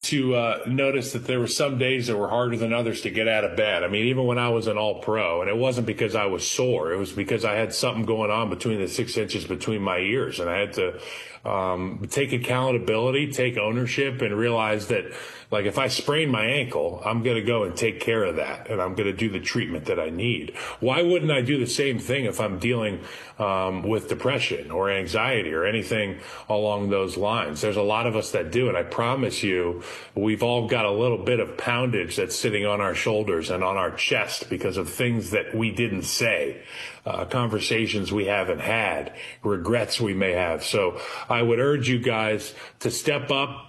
to notice that there were some days that were harder than others to get out of bed. I mean, even when I was an all-pro, and it wasn't because I was sore. It was because I had something going on between the 6 inches between my ears, and I had to take accountability, take ownership, and realize that, like, if I sprain my ankle, I'm going to go and take care of that, and I'm going to do the treatment that I need. Why wouldn't I do the same thing if I'm dealing with depression or anxiety or anything along those lines? There's a lot of us that do, and I promise you, we've all got a little bit of poundage that's sitting on our shoulders and on our chest because of things that we didn't say, conversations we haven't had, regrets we may have. So I would urge you guys to step up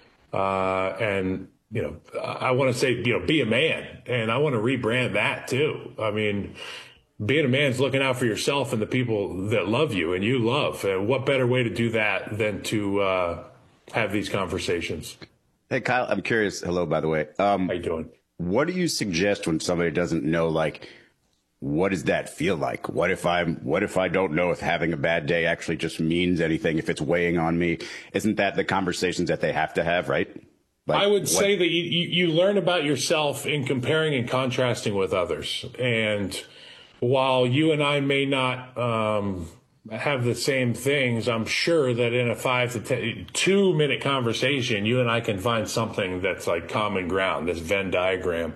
and, you know, I want to say, you know, be a man. And I want to rebrand that too. I mean, being a man is looking out for yourself and the people that love you and you love. And what better way to do that than to have these conversations? Hey, Kyle, I'm curious. Hello, by the way. How you doing? What do you suggest when somebody doesn't know, like, what does that feel like? What if I don't know if having a bad day actually just means anything, if it's weighing on me? Isn't that the conversations that they have to have, right? Like, I would say that you learn about yourself in comparing and contrasting with others. And while you and I may not have the same things, I'm sure that in a 2-minute conversation, you and I can find something that's like common ground, this Venn diagram.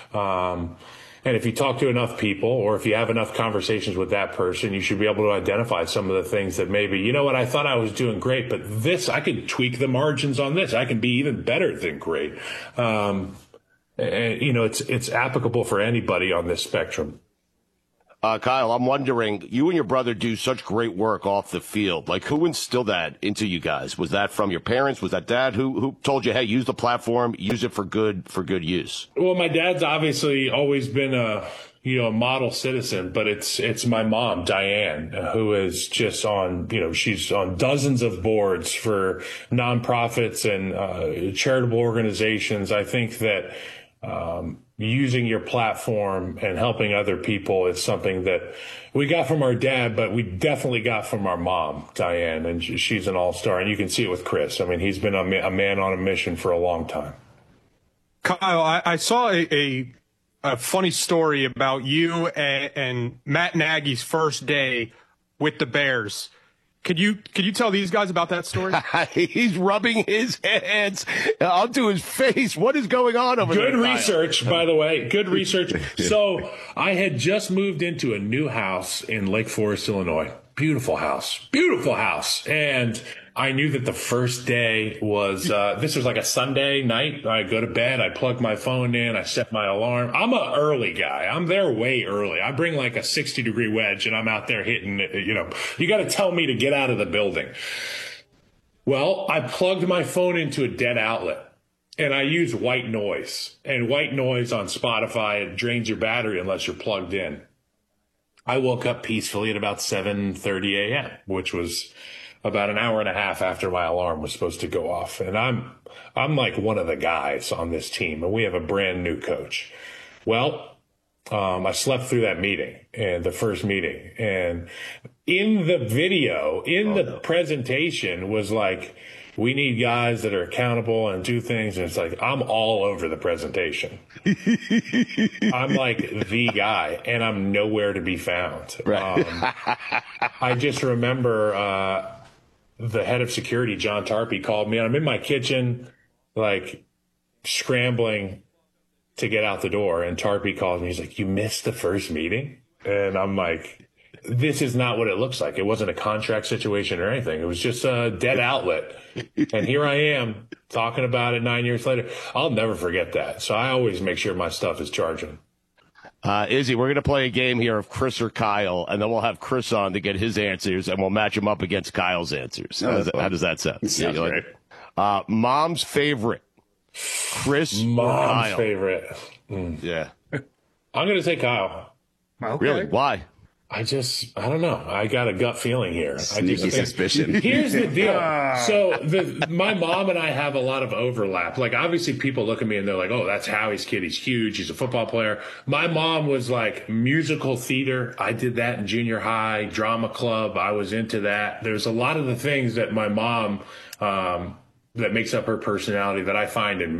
And if you talk to enough people, or if you have enough conversations with that person, you should be able to identify some of the things that maybe, you know what, I thought I was doing great, but this, I could tweak the margins on this. I can be even better than great. And, you know, it's applicable for anybody on this spectrum. Kyle, I'm wondering, you and your brother do such great work off the field. Like, who instilled that into you guys? Was that from your parents? Was that dad? Who told you, hey, use the platform, use it for good use? Well, my dad's obviously always been a model citizen, but it's my mom, Diane, who is just on, you know, she's on dozens of boards for nonprofits and charitable organizations. I think that using your platform and helping other people is something that we got from our dad, but we definitely got from our mom, Diane, and she's an all-star. And you can see it with Chris. I mean, he's been a man on a mission for a long time. Kyle, I saw a funny story about you and Matt Nagy's first day with the Bears. Could you tell these guys about that story? He's rubbing his hands onto his face. What is going on over there? Good research, by the way. Good research. So I had just moved into a new house in Lake Forest, Illinois. Beautiful house. Beautiful house. And I knew that the first day was, this was like a Sunday night. I go to bed, I plug my phone in, I set my alarm. I'm an early guy. I'm there way early. I bring like a 60-degree wedge and I'm out there hitting, you know, you got to tell me to get out of the building. Well, I plugged my phone into a dead outlet and I use white noise. And white noise on Spotify, it drains your battery unless you're plugged in. I woke up peacefully at about 7:30 a.m., which was about an hour and a half after my alarm was supposed to go off. And I'm like one of the guys on this team, and we have a brand new coach. Well, I slept through that meeting, and the first meeting. And in the video, the presentation was like, we need guys that are accountable and do things. And it's like, I'm all over the presentation. I'm like the guy, and I'm nowhere to be found. Right. I just remember the head of security, John Tarpey, called me. And I'm in my kitchen, like scrambling to get out the door. And Tarpey calls me. He's like, you missed the first meeting? And I'm like, this is not what it looks like. It wasn't a contract situation or anything. It was just a dead outlet. And here I am talking about it 9 years later. I'll never forget that. So I always make sure my stuff is charging. Izzy, we're going to play a game here of Chris or Kyle, and then we'll have Chris on to get his answers, and we'll match him up against Kyle's answers. How does that sound? Sounds great. Mom's favorite, Chris or Kyle? Mom's favorite. Yeah. I'm going to say Kyle. Okay. Really? Why? I don't know. I got a gut feeling here. Sneaky suspicion. Here's the deal. So my mom and I have a lot of overlap. Like, obviously people look at me and they're like, oh, that's Howie's kid. He's huge. He's a football player. My mom was like musical theater. I did that in junior high, drama club. I was into that. There's a lot of the things that my mom, that makes up her personality that I find in